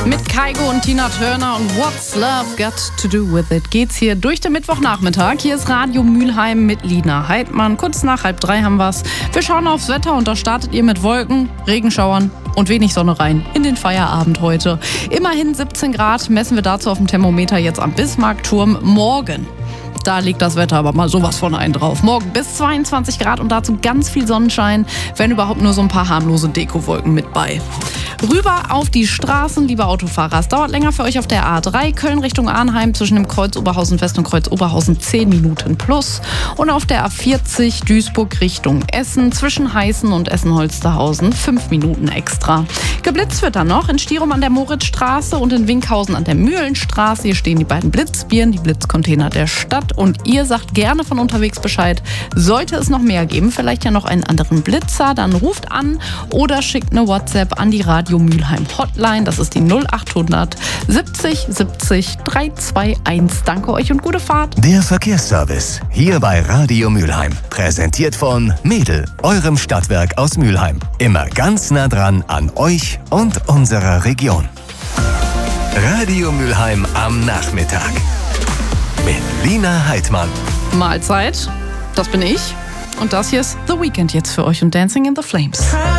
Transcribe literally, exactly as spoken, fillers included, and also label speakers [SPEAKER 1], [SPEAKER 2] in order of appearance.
[SPEAKER 1] Mit Kygo und Tina Turner und What's Love Got to Do With It geht's hier durch den Mittwochnachmittag. Hier ist Radio Mülheim mit Lina Heidmann. Kurz nach halb drei haben wir's. Wir schauen aufs Wetter und da startet ihr mit Wolken, Regenschauern und wenig Sonne rein in den Feierabend heute. Immerhin siebzehn Grad messen wir dazu auf dem Thermometer jetzt am Bismarckturm. Morgen, da liegt das Wetter aber mal sowas von einen drauf. Morgen bis zweiundzwanzig Grad und dazu ganz viel Sonnenschein, wenn überhaupt nur so ein paar harmlose Dekowolken mit bei. Rüber auf die Straßen, liebe Autofahrer. Es dauert länger für euch auf der A drei, Köln Richtung Arnheim zwischen dem Kreuz Oberhausen West und Kreuz Oberhausen zehn Minuten plus. Und auf der A vierzig Duisburg Richtung Essen zwischen Heißen und Essen-Holsterhausen fünf Minuten extra. Geblitzt wird dann noch in Stirum an der Moritzstraße und in Winkhausen an der Mühlenstraße. Hier stehen die beiden Blitzbieren, die Blitzcontainer der Stadt. Und ihr sagt gerne von unterwegs Bescheid. Sollte es noch mehr geben, vielleicht ja noch einen anderen Blitzer, dann ruft an oder schickt eine WhatsApp an die Radio Mülheim Hotline. Das ist die null acht hundert siebzig siebzig dreihunderteinundzwanzig. Danke euch und gute Fahrt.
[SPEAKER 2] Der Verkehrsservice hier bei Radio Mülheim. Präsentiert von Mädel, eurem Stadtwerk aus Mülheim. Immer ganz nah dran an euch und unserer Region. Radio Mülheim am Nachmittag. Mit Lina Heidmann.
[SPEAKER 1] Mahlzeit, das bin ich. Und das hier ist The Weeknd jetzt für euch und Dancing in the Flames.